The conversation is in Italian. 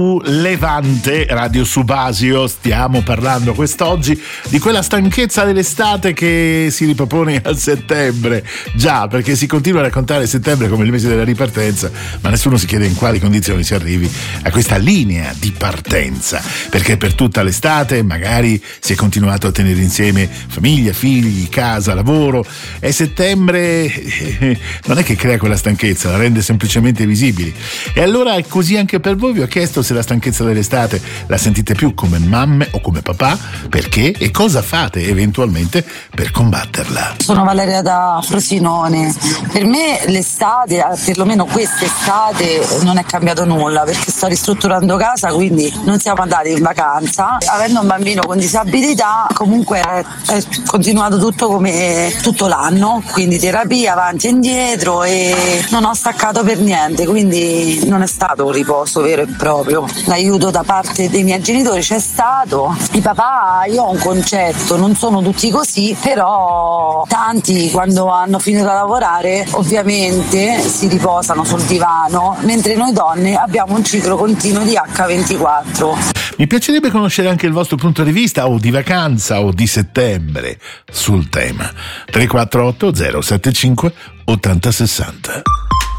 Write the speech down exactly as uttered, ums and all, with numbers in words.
Levante, Radio Subasio, stiamo parlando quest'oggi di quella stanchezza dell'estate che si ripropone a settembre. Già, perché si continua a raccontare settembre come il mese della ripartenza, ma nessuno si chiede in quali condizioni si arrivi a questa linea di partenza, perché per tutta l'estate magari si è continuato a tenere insieme famiglia, figli, casa, lavoro, e settembre eh, non è che crea quella stanchezza, la rende semplicemente visibile. E allora è così anche per voi. Vi ho chiesto se la stanchezza dell'estate la sentite più come mamme o come papà, perché e cosa fate eventualmente per combatterla. Sono Valeria da Frosinone. Per me l'estate, perlomeno quest'estate, non è cambiato nulla perché sto ristrutturando casa, quindi non siamo andati in vacanza. Avendo un bambino con disabilità, comunque è, è continuato tutto come tutto l'anno, quindi terapia avanti e indietro, e non ho staccato per niente, quindi non è stato un riposo vero e proprio. L'aiuto da parte dei miei genitori c'è stato. I papà, io ho un concetto, non sono tutti così, però tanti quando hanno finito da lavorare ovviamente si riposano sul divano, mentre noi donne abbiamo un ciclo continuo di acca ventiquattro. Mi piacerebbe conoscere anche il vostro punto di vista, o di vacanza o di settembre, sul tema. tre quattro otto zero sette cinque ottanta sessanta.